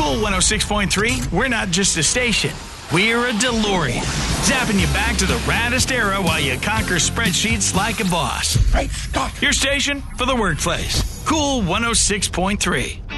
Cool 106.3, we're not just a station. We're a DeLorean, zapping you back to the raddest era while you conquer spreadsheets like a boss. Great Scott! Your station for the workplace. Cool 106.3.